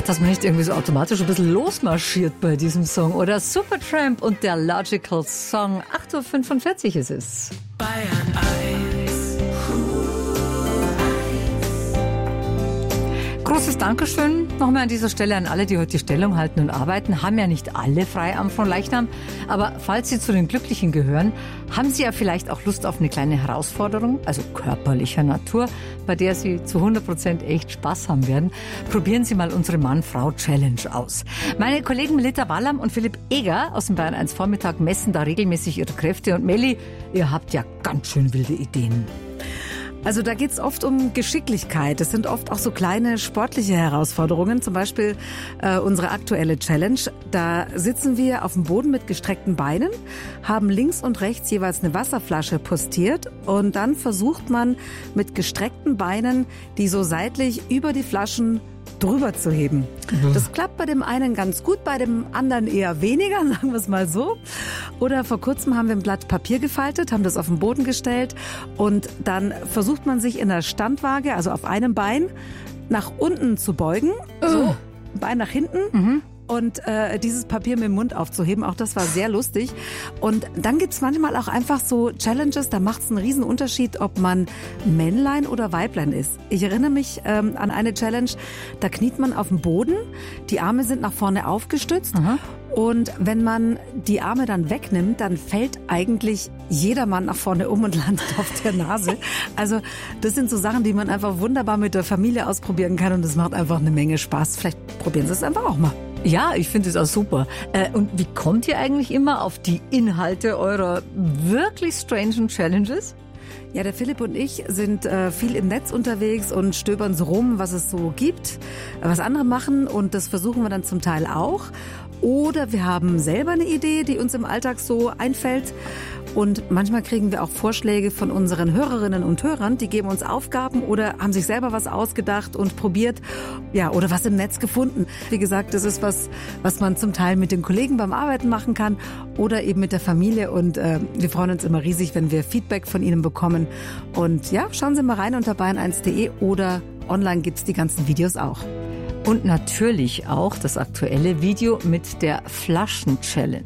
Ach, dass man nicht irgendwie so automatisch ein bisschen losmarschiert bei diesem Song. Oder Supertramp und der Logical Song. 8:45 Uhr ist es. Bayern 1. Großes Dankeschön nochmal an dieser Stelle an alle, die heute die Stellung halten und arbeiten. Haben ja nicht alle frei am Fronleichnam. Aber falls Sie zu den Glücklichen gehören, haben Sie ja vielleicht auch Lust auf eine kleine Herausforderung, also körperlicher Natur, bei der Sie zu 100% echt Spaß haben werden. Probieren Sie mal unsere Mann-Frau-Challenge aus. Meine Kollegen Melitta Wallam und Philipp Eger aus dem Bayern 1 Vormittag messen da regelmäßig ihre Kräfte. Und Melli, ihr habt ja ganz schön wilde Ideen. Also da geht's oft um Geschicklichkeit. Es sind oft auch so kleine sportliche Herausforderungen. Zum Beispiel unsere aktuelle Challenge. Da sitzen wir auf dem Boden mit gestreckten Beinen, haben links und rechts jeweils eine Wasserflasche postiert und dann versucht man mit gestreckten Beinen, die so seitlich über die Flaschen drüber zu heben. Das klappt bei dem einen ganz gut, bei dem anderen eher weniger, sagen wir es mal so. Oder vor kurzem haben wir ein Blatt Papier gefaltet, haben das auf den Boden gestellt und dann versucht man sich in der Standwaage, also auf einem Bein, nach unten zu beugen, so, Bein nach hinten. Und dieses Papier mit dem Mund aufzuheben, auch das war sehr lustig. Und dann gibt's manchmal auch einfach so Challenges, da macht's einen riesen Unterschied, ob man Männlein oder Weiblein ist. Ich erinnere mich an eine Challenge, da kniet man auf dem Boden, die Arme sind nach vorne aufgestützt. Und wenn man die Arme dann wegnimmt, dann fällt eigentlich jedermann nach vorne um und landet auf der Nase. Also das sind so Sachen, die man einfach wunderbar mit der Familie ausprobieren kann und das macht einfach eine Menge Spaß. Vielleicht probieren Sie es einfach auch mal. Ja, ich finde es auch super. Und wie kommt ihr eigentlich immer auf die Inhalte eurer wirklich strangen Challenges? Ja, der Philipp und ich sind viel im Netz unterwegs und stöbern so rum, was es so gibt, was andere machen und das versuchen wir dann zum Teil auch. Oder wir haben selber eine Idee, die uns im Alltag so einfällt. Und manchmal kriegen wir auch Vorschläge von unseren Hörerinnen und Hörern, die geben uns Aufgaben oder haben sich selber was ausgedacht und probiert, ja, oder was im Netz gefunden. Wie gesagt, das ist was man zum Teil mit den Kollegen beim Arbeiten machen kann oder eben mit der Familie. Und wir freuen uns immer riesig, wenn wir Feedback von Ihnen bekommen. Und ja, schauen Sie mal rein unter bayern1.de oder online gibt's die ganzen Videos auch. Und natürlich auch das aktuelle Video mit der Flaschen-Challenge.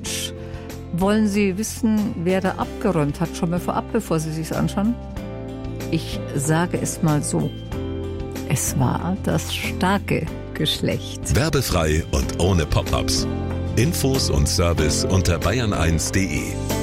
Wollen Sie wissen, wer da abgeräumt hat, schon mal vorab, bevor Sie sich's anschauen? Ich sage es mal so. Es war das starke Geschlecht. Werbefrei und ohne Pop-ups. Infos und Service unter bayern1.de.